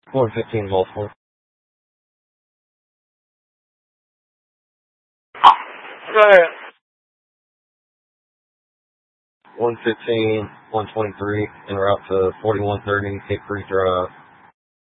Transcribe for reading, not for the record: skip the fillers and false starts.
115 Baltimore. Go ahead. 115, 123, en route to 4130 Hickory Drive.